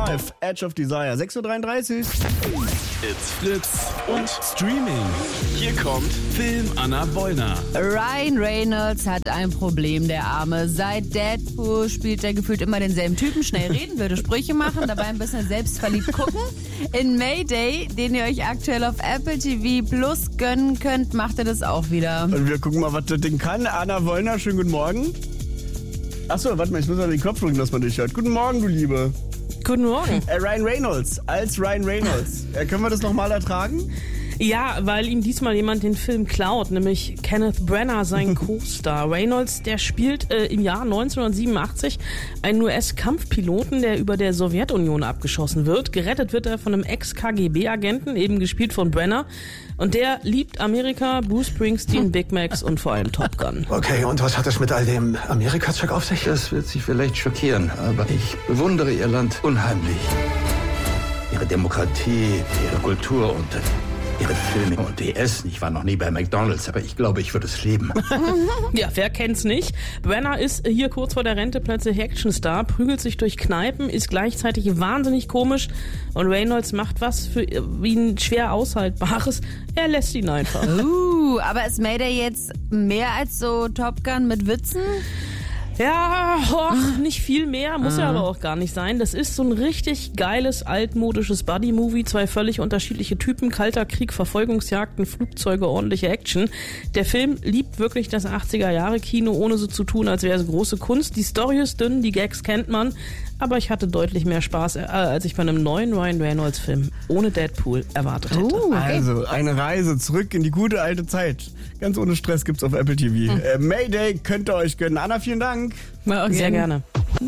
Live, Edge of Desire, 6.33 Uhr. It's Fritz und Streaming. Hier kommt Film Anna Wollner. Ryan Reynolds hat ein Problem, der Arme. Seit Deadpool spielt er gefühlt immer denselben Typen. Schnell reden, würde Sprüche machen, dabei ein bisschen selbstverliebt gucken. In Mayday, den ihr euch aktuell auf Apple TV Plus gönnen könnt, macht er das auch wieder. Und wir gucken mal, was das Ding kann. Anna Wollner, schönen guten Morgen. Achso, warte mal, ich muss mal den Knopf drücken, dass man dich hört. Guten Morgen, du Liebe. Guten Morgen. Ryan Reynolds, als Ryan Reynolds. Können wir das nochmal ertragen? Ja, weil ihm diesmal jemand den Film klaut, nämlich Kenneth Branagh, sein Co-Star. Reynolds, der spielt im Jahr 1987 einen US-Kampfpiloten, der über der Sowjetunion abgeschossen wird. Gerettet wird er von einem Ex-KGB-Agenten, eben gespielt von Branagh. Und der liebt Amerika, Bruce Springsteen, Big Macs und vor allem Top Gun. Okay, und was hat es mit all dem Amerika-Zeug auf sich? Das wird Sie vielleicht schockieren, aber ich bewundere Ihr Land unheimlich. Ihre Demokratie, Ihre Kultur und Ihre Filme und die Essen. Ich war noch nie bei McDonald's, aber ich glaube, ich würde es lieben. Ja, wer kennt's nicht? Branagh ist hier kurz vor der Rente plötzlich Actionstar, prügelt sich durch Kneipen, ist gleichzeitig wahnsinnig komisch und Reynolds macht was für ihn schwer Aushaltbares. Er lässt ihn einfach. Aber ist Mayday jetzt mehr als so Top Gun mit Witzen? Ja, nicht viel mehr, muss ja aber auch gar nicht sein. Das ist so ein richtig geiles, altmodisches Buddy-Movie. 2 völlig unterschiedliche Typen, Kalter Krieg, Verfolgungsjagden, Flugzeuge, ordentliche Action. Der Film liebt wirklich das 80er-Jahre-Kino, ohne so zu tun, als wäre es große Kunst. Die Story ist dünn, die Gags kennt man. Aber ich hatte deutlich mehr Spaß, als ich bei einem neuen Ryan Reynolds-Film ohne Deadpool erwartet hätte. Okay. Also, eine Reise zurück in die gute alte Zeit. Ganz ohne Stress gibt's auf Apple TV. Mayday könnt ihr euch gönnen. Anna, vielen Dank. Sehr gerne.